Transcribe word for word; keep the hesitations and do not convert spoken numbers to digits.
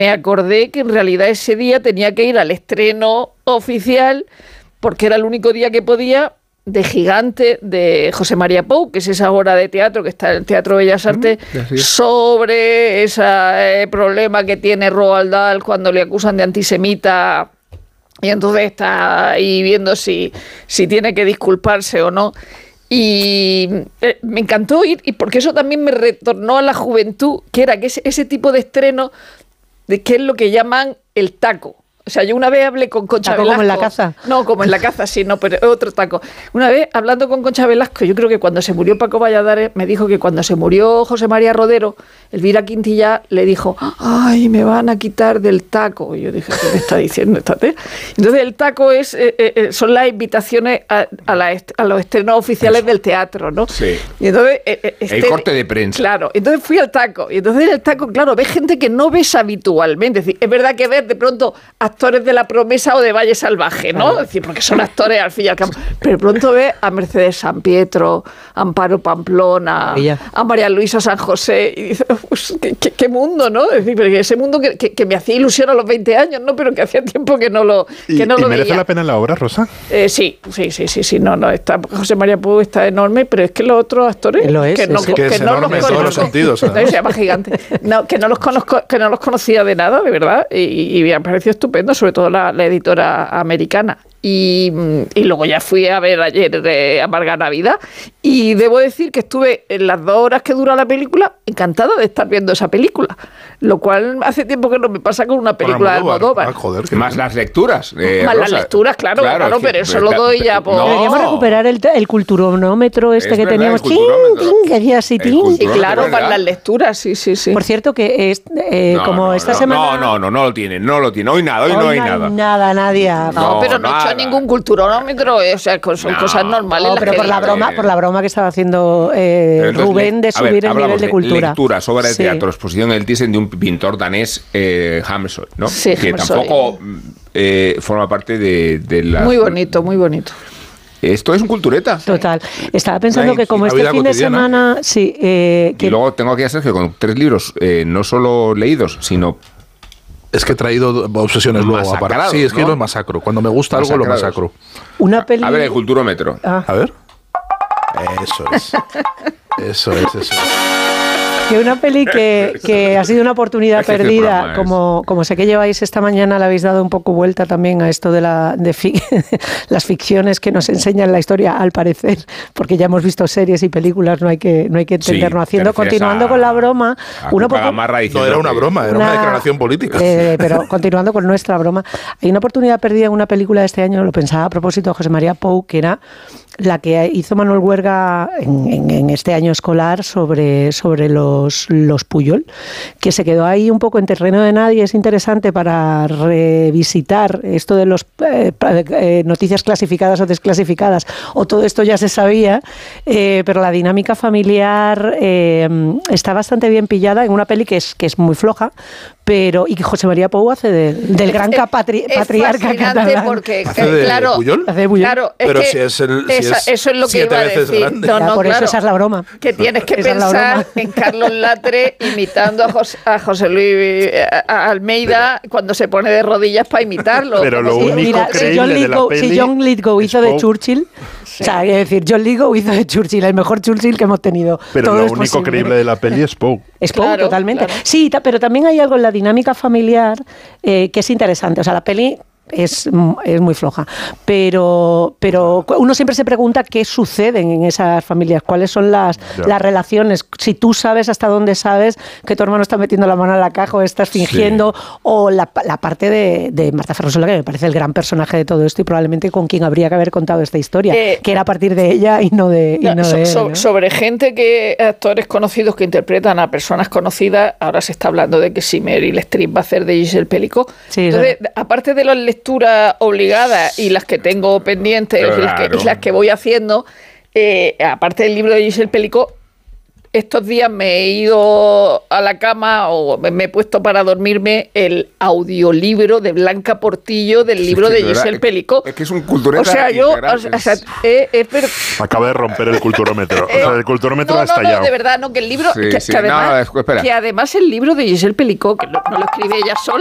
me acordé que en realidad ese día tenía que ir al estreno oficial porque era el único día que podía de Gigante de José María Pou, que es esa obra de teatro que está en el Teatro Bellas Artes, mm, sobre ese eh, problema que tiene Roald Dahl cuando le acusan de antisemita y entonces está ahí viendo si, si tiene que disculparse o no. Y eh, me encantó ir, y porque eso también me retornó a la juventud, que era que ese, ese tipo de estreno, de que es lo que llaman el taco. O sea, yo una vez hablé con Concha ¿Taco Velasco. como en la caza? No, como en la caza, sí, no, pero otro taco. Una vez, hablando con Concha Velasco, yo creo que cuando se murió Paco Valladares, me dijo que cuando se murió José María Rodero, Elvira Quintillá le dijo, ay, me van a quitar del taco. Y yo dije, ¿qué me está diciendo esta tía? Entonces, el taco es, eh, eh, son las invitaciones a, a, la est- a los estrenos oficiales Eso. del teatro, ¿no? Sí. Y entonces, eh, este, el corte de prensa. Claro, entonces fui al taco. Y entonces en el taco, claro, ves gente que no ves habitualmente. Es decir, es verdad que ves de pronto actores de La Promesa o de Valle Salvaje, ¿no? Es decir, porque son actores al fin y al cabo. Pero de pronto ves a Mercedes San Pietro, a Amparo Pamplona, Ella. a María Luisa San José, y dices, pues, ¿qué, qué, qué mundo, ¿no? Es decir, porque ese mundo que, que, que me hacía ilusión a los veinte años, ¿no? Pero que hacía tiempo que no lo que ¿Y, no y lo merece veía. la pena la obra, Rosa? Eh, sí, sí, sí, sí, sí, no, no, está, José María Pou está enorme, pero es que los otros actores Lo es, que no, es que que es no enorme los en todos los conozco, sentidos, no, se llama Gigante, no, que no los conozco, que no los conocía de nada, de verdad, y, y me ha parecido estupendo, sobre todo la, la editora americana. Y, y luego ya fui a ver ayer eh, Amarga Navidad, y debo decir que estuve en las dos horas que dura la película encantada de estar viendo esa película, lo cual hace tiempo que no me pasa con una película de Almodóvar. Ah, joder, qué Más bien. las lecturas. Eh, Más Rosa. las lecturas, claro, claro, es que- pero eso lo doy ya por... No. Deberíamos recuperar el, el culturonómetro este Es que verdad, teníamos. el ¡Tin, culturómetro. tin! Que hacía así, El tin. Y culturómetro. claro, ¿verdad? para las lecturas, sí, sí, sí. Por cierto, que es eh, No, como no, esta no, semana... No, no, no, no lo tiene, no lo tiene. Hoy nada, hoy, Hoy no hay nada. nada, nadie. No, No, pero no he nada. hecho ningún culturómetro, eh, o sea, son No, cosas normales. No, las pero que por la digo. broma, por la broma que estaba haciendo eh, Pero entonces, Rubén de le- a ver, subir el hablamos nivel de cultura. Lecturas, obra de Sí. teatro, exposición en el Thyssen de un pintor danés, eh, Hammershøi, ¿no? Sí, que Hammershøi. tampoco eh, forma parte de, de la... Muy bonito, muy bonito. Esto es un cultureta. Total. Estaba pensando La que como la este vida fin de cotidiana. semana, sí, eh, que Y luego tengo aquí a Sergio con tres libros, eh, no solo leídos, sino... Es que he traído obsesiones luego. Masacrados, aparte. Sí, es que ¿no? los masacro. Cuando me gusta algo, lo Masacrados. masacro. una peli... A ver, el culturómetro. Ah, A ver. Eso es. Eso es, eso es. que una peli que, que ha sido una oportunidad Es que este perdida, programa es- como, como sé que lleváis esta mañana, le habéis dado un poco vuelta también a esto de, la, de fi- las ficciones que nos enseñan la historia, al parecer, porque ya hemos visto series y películas, no hay que, no hay que Sí, entendernos haciendo. te refieres Continuando a- con la broma, a una Cuca oportu- Gamarra diciendo No era una que- broma, era una, declaración política. eh, pero continuando con nuestra broma, hay una oportunidad perdida en una película de este año, lo pensaba a propósito de José María Pou, que era la que hizo Manuel Huerga en, en- en este año escolar sobre, sobre los, los Puyol, que se quedó ahí un poco en terreno de nadie. Es interesante para revisitar esto de los eh, eh, noticias clasificadas o desclasificadas, o todo esto ya se sabía, eh, pero la dinámica familiar eh, está bastante bien pillada en una peli que es, que es muy floja, pero y que José María Pou hace de- del gran capatri- Es patriarca fascinante catalán. porque, ¿Hace eh, de claro, Puyol? Hace de Puyol. claro, es Pero que si es el- si esa- es eso es lo que siete iba a veces decir. grande. No, Ya, no, por eso claro, esa es la broma. que tienes que Esa es la pensar broma. en Carlos Latre imitando a José, a José Luis eh, a Almeida cuando se pone de rodillas para imitarlo. Pero lo Como si- único Mira, si creíble John de la Lithgow, peli si John Lithgow es hizo de Poe. Churchill, o sea, es decir, John Lithgow hizo de Churchill, el mejor Churchill que hemos tenido. Pero Todo lo es único posible. creíble de la peli es Poe. Es Poe, Claro, totalmente. claro. Sí, ta- pero también hay algo en la dinámica familiar eh, que es interesante. O sea, la peli es, mm, es muy floja. Pero, pero uno siempre se pregunta qué sucede en esas familias, cuáles son las, Ya. las relaciones. Si tú sabes hasta dónde sabes que tu hermano está metiendo la mano en la caja o estás fingiendo, o la, la parte de, de Marta Ferrusola, que me parece el gran personaje de todo esto y probablemente con quien habría que haber contado esta historia, Eh, que era a partir de ella y no de, y No, no so- de él, so- ¿no? Sobre gente que, actores conocidos que interpretan a personas conocidas, ahora se está hablando de que si Meryl Streep va a hacer de Giselle Pelicot. Sí, Entonces, claro. aparte de las lecturas obligadas y las que tengo pendientes y las que, Claro. y las que voy haciendo, eh, aparte del libro de Giselle Pelicot, estos días me he ido a la cama o me he puesto para dormirme el audiolibro de Blanca Portillo del libro es que, de, de Giselle verdad, Pelicó. Es que es un cultureta. O sea, yo, integral, o sea, o sea, eh, eh, pero, Acaba de romper el culturómetro. Eh, o sea, el culturómetro no, ha no, estallado. no, de verdad, no, que el libro, Sí, que, sí, que además, no, espera. que además el libro de Giselle Pelicó, que no, no lo escribe ella sola,